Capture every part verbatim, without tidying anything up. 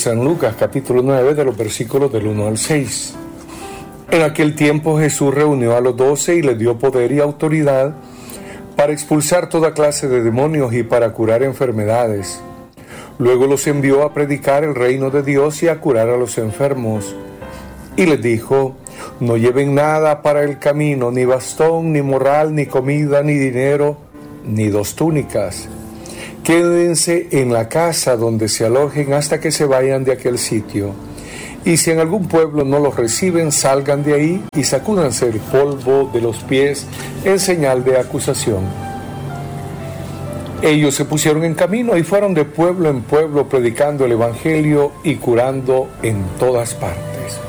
San Lucas capítulo nueve de los versículos del uno al seis. En aquel tiempo Jesús reunió a los doce y les dio poder y autoridad para expulsar toda clase de demonios y para curar enfermedades. Luego los envió a predicar el reino de Dios y a curar a los enfermos. Y les dijo: no lleven nada para el camino, ni bastón, ni morral, ni comida, ni dinero, ni dos túnicas. Quédense en la casa donde se alojen hasta que se vayan de aquel sitio. Y si en algún pueblo no los reciben, salgan de ahí y sacúdanse el polvo de los pies en señal de acusación. Ellos se pusieron en camino y fueron de pueblo en pueblo predicando el evangelio y curando en todas partes.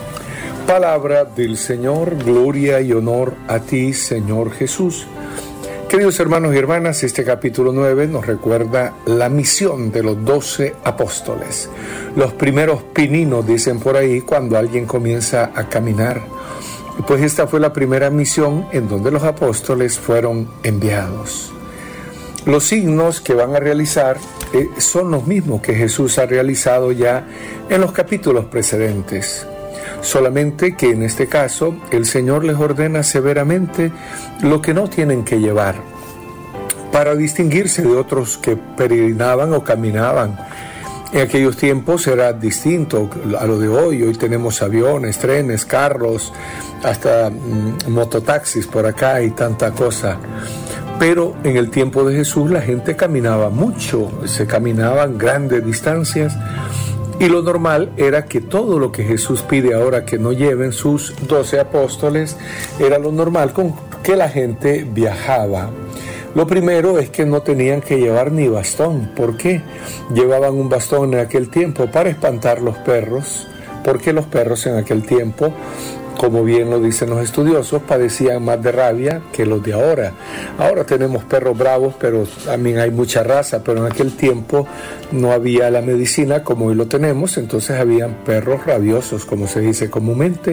Palabra del Señor, gloria y honor a ti, Señor Jesús. Queridos hermanos y hermanas, este capítulo nueve nos recuerda la misión de los doce apóstoles. Los primeros pininos, dicen por ahí, cuando alguien comienza a caminar. Pues esta fue la primera misión en donde los apóstoles fueron enviados. Los signos que van a realizar eh, son los mismos que Jesús ha realizado ya en los capítulos precedentes. Solamente que en este caso el Señor les ordena severamente lo que no tienen que llevar para distinguirse de otros que peregrinaban o caminaban. En aquellos tiempos era distinto a lo de hoy. Hoy tenemos aviones, trenes, carros, hasta mm, mototaxis por acá y tanta cosa. Pero en el tiempo de Jesús la gente caminaba mucho, se caminaban grandes distancias. Y lo normal era que todo lo que Jesús pide ahora que no lleven sus doce apóstoles, era lo normal con que la gente viajaba. Lo primero es que no tenían que llevar ni bastón. ¿Por qué? Llevaban un bastón en aquel tiempo para espantar los perros, porque los perros en aquel tiempo, como bien lo dicen los estudiosos, padecían más de rabia que los de ahora. Ahora tenemos perros bravos, pero también hay mucha raza, pero en aquel tiempo no había la medicina como hoy lo tenemos, entonces habían perros rabiosos, como se dice comúnmente.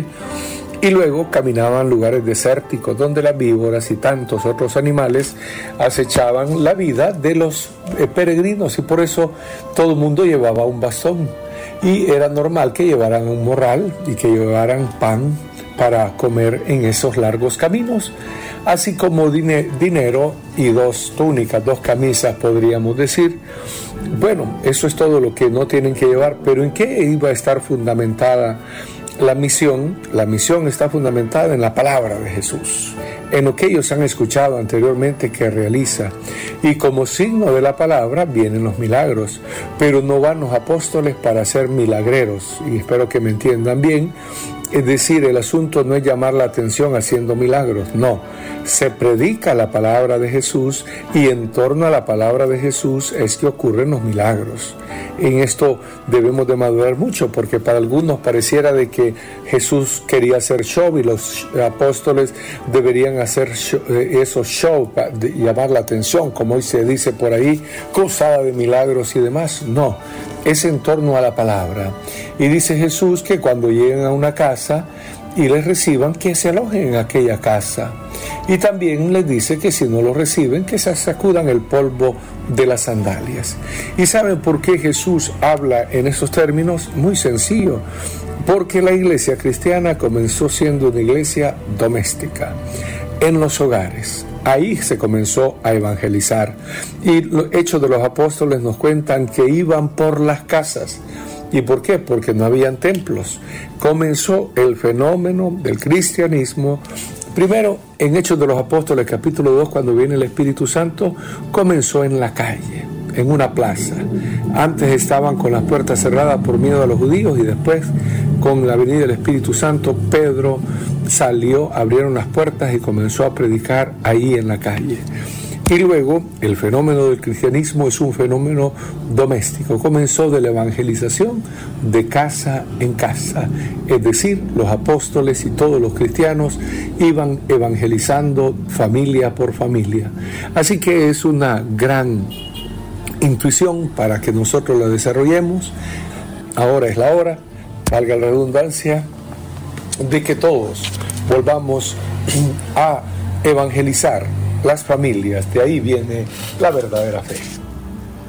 Y luego caminaban lugares desérticos donde las víboras y tantos otros animales acechaban la vida de los peregrinos, y por eso todo el mundo llevaba un bastón. Y era normal que llevaran un morral y que llevaran pan para comer en esos largos caminos, así como dine- dinero y dos túnicas, dos camisas podríamos decir. Bueno, eso es todo lo que no tienen que llevar, pero ¿en qué iba a estar fundamentada la misión? La misión está fundamentada en la palabra de Jesús, en lo que ellos han escuchado anteriormente que realiza. Y como signo de la palabra vienen los milagros, pero no van los apóstoles para ser milagreros, y espero que me entiendan bien. Es decir, el asunto no es llamar la atención haciendo milagros, no. Se predica la palabra de Jesús y en torno a la palabra de Jesús es que ocurren los milagros. En esto debemos de madurar mucho, porque para algunos pareciera de que Jesús quería hacer show y los apóstoles deberían hacer show, eh, esos show para llamar la atención, como hoy se dice por ahí, cruzada de milagros y demás. No, es en torno a la palabra. Y dice Jesús que cuando lleguen a una casa y les reciban, que se alojen en aquella casa. Y también les dice que si no lo reciben, que se sacudan el polvo de las sandalias. ¿Y saben por qué Jesús habla en esos términos? Muy sencillo. Porque la iglesia cristiana comenzó siendo una iglesia doméstica, en los hogares. Ahí se comenzó a evangelizar. Y los Hechos de los Apóstoles nos cuentan que iban por las casas. ¿Y por qué? Porque no habían templos. Comenzó el fenómeno del cristianismo. Primero, en Hechos de los Apóstoles, capítulo dos, cuando viene el Espíritu Santo, comenzó en la calle, en una plaza. Antes estaban con las puertas cerradas por miedo a los judíos, y después, con la venida del Espíritu Santo, Pedro salió, abrieron las puertas y comenzó a predicar ahí en la calle. Y luego, el fenómeno del cristianismo es un fenómeno doméstico. Comenzó de la evangelización de casa en casa. Es decir, los apóstoles y todos los cristianos iban evangelizando familia por familia. Así que es una gran intuición para que nosotros la desarrollemos. Ahora es la hora, valga la redundancia, de que todos volvamos a evangelizar las familias. De ahí viene la verdadera fe.